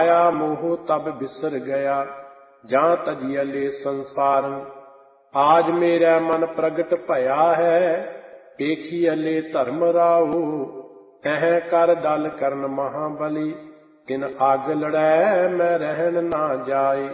ਮਾਇਆ ਮੋਹ ਤਬ ਬਿਸਰ ਗਿਆ, ਜਾਂ ਤਜੀਅਲੇ ਸੰਸਾਰਨ। ਆਜ ਮੇਰਾ ਮਨ ਪ੍ਰਗਟ ਭਇਆ ਹੈ, ਵੇਖੀਅਲੇ ਧਰਮ ਰਾਉ। ਕਹਿ ਕਰ ਦਲ ਕਰਨ ਮਹਾਬਲੀ, ਤਿਨ ਅੱਗ ਲੜੈ ਮੈਂ ਰਹਿਣ ਨਾ ਜਾਏ।